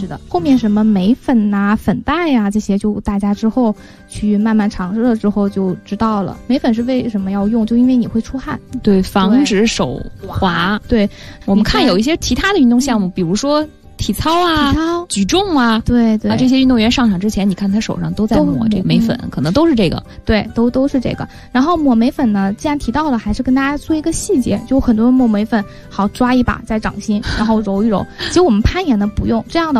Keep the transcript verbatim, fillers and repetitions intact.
是的。后面什么眉粉呐、啊、粉黛呀、啊、这些，就大家之后去慢慢尝试了之后就知道了。眉粉是为什么要用？就因为你会出汗， 对，防止手滑。 对， 我们看有一些其他的运动项目，比如说体操啊、 体操、 举重啊， 对对， 啊，这些运动员上场之前，你看他手上都在抹这个眉粉，嗯、可能都是这个， 对，都都是这个。然后抹眉粉呢，既然提到了，还是跟大家说一个细节，就很多人抹眉粉，好抓一把在掌心，然后揉一揉。其实我们攀岩呢不用这样的。